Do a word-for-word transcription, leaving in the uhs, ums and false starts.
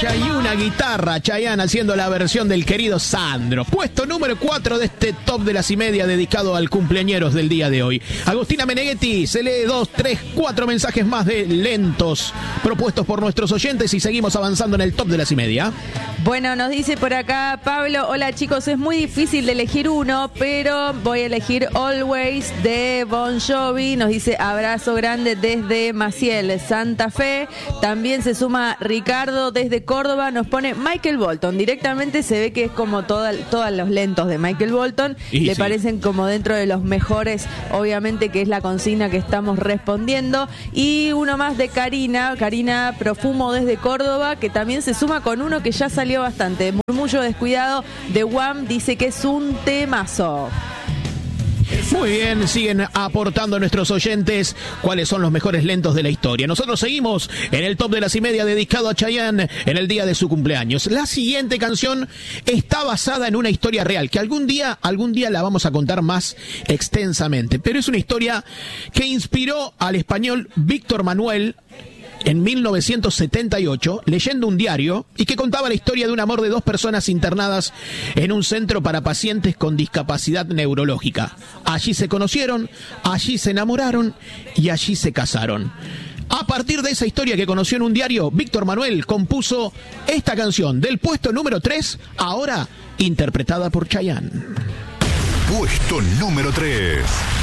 cancha y una guitarra. Chayanne haciendo la versión del querido Sandro. Puesto número cuatro de este top de las y media dedicado al cumpleañeros del día de hoy. Agustina Meneghetti se lee dos, tres, cuatro mensajes más de lentos propuestos por nuestros oyentes y seguimos avanzando en el top de las y media. Bueno, nos dice por acá Pablo, hola chicos, es muy difícil de elegir uno, pero voy a elegir Always de Bon Jovi. Nos dice abrazo grande desde Maciel, Santa Fe. También se suma Ricardo desde Córdoba, nos pone Michael Bolton. Directamente se ve que es como toda, todos los lentos de Michael Bolton. Y le sí. parecen como dentro de los mejores, obviamente que es la consigna que estamos respondiendo. Y uno más de Karina, Karina Profumo desde Córdoba, que también se suma con uno que ya salió bastante. Murmullo descuidado de Wham, dice que es un temazo. Muy bien, siguen aportando nuestros oyentes cuáles son los mejores lentos de la historia. Nosotros seguimos en el top de las y media dedicado a Chayanne en el día de su cumpleaños. La siguiente canción está basada en una historia real que algún día, algún día la vamos a contar más extensamente. Pero es una historia que inspiró al español Víctor Manuel en mil novecientos setenta y ocho, leyendo un diario y que contaba la historia de un amor de dos personas internadas en un centro para pacientes con discapacidad neurológica. Allí se conocieron, allí se enamoraron y allí se casaron. A partir de esa historia que conoció en un diario, Víctor Manuel compuso esta canción del puesto número tres, ahora interpretada por Chayanne. Puesto número tres.